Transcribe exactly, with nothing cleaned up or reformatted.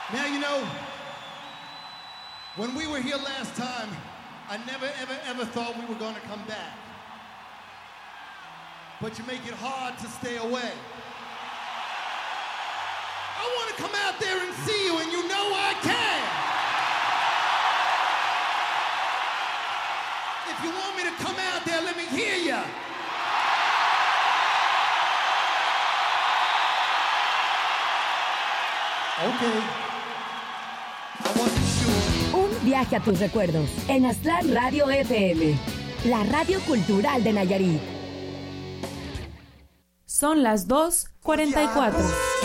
Now, you know, when we were here last time, I never, ever, ever thought we were going to come back. But you make it hard to stay away. I want to come out there and see you, and you know I can. If you want me to come out there, let me hear ya. Okay. I wasn't sure. Un viaje a tus recuerdos en Aztlán Radio F M, la radio cultural de Nayarit. Son las dos cuarenta y cuatro.